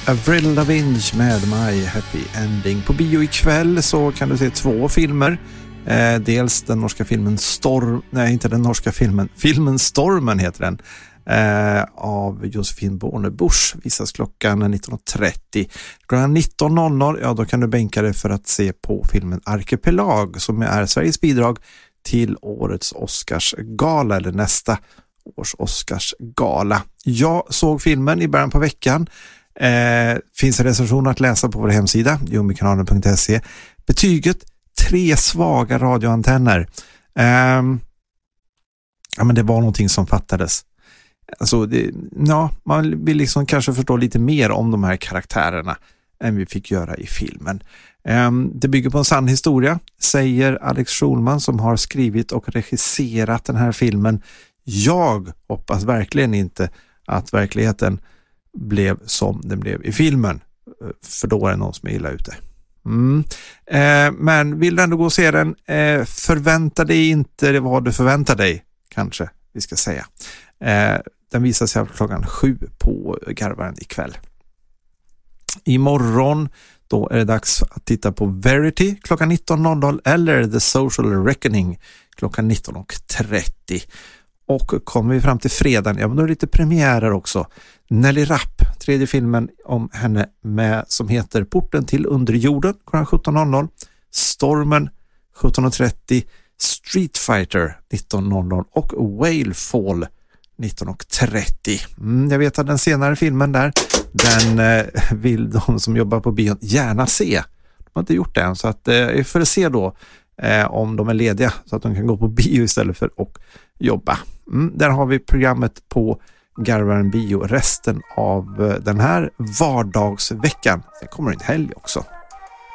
Avril Lavigne med My Happy Ending. På bio ikväll så kan du se 2 filmer. Dels den norska filmen filmen Stormen heter den. Av Josefin Bornebusch, visas klockan 19.30. Klockan 19.00, ja, då kan du bänka dig för att se på filmen Arkipelag, som är Sveriges bidrag till årets Oscarsgala, eller nästa års Oscarsgala. Jag såg filmen i början på veckan. Finns en recension att läsa på vår hemsida jummikanalen.se. Betyget 3 svaga radioantenner. Ja, men det var någonting som fattades. Alltså man vill liksom kanske förstå lite mer om de här karaktärerna än vi fick göra i filmen. Det bygger på en sann historia, säger Alex Schulman, som har skrivit och regisserat den här filmen. Jag hoppas verkligen inte att verkligheten blev som den blev i filmen, för då är det någon som är illa ute. Men vill du ändå gå och se den, förvänta dig inte vad du förväntar dig, kanske vi ska säga. Den visar sig klockan 7 på Garvaren ikväll. Imorgon då är det dags att titta på Verity klockan 19.00 eller The Social Reckoning klockan 19.30. Och kommer vi fram till fredagen, ja, men då är det lite premiärer också. Nelly Rapp, 3:e filmen om henne som heter Porten till underjorden klockan 17.00. Stormen 17.30. Street Fighter 19.00 och Whale Fall 19.30. Jag vet att den senare filmen där, den vill de som jobbar på bion gärna se. De har inte gjort det än, så att vi får se då om de är lediga så att de kan gå på bio istället för att jobba. Där har vi programmet på Garvaren Bio resten av den här vardagsveckan. Sen kommer en helg också.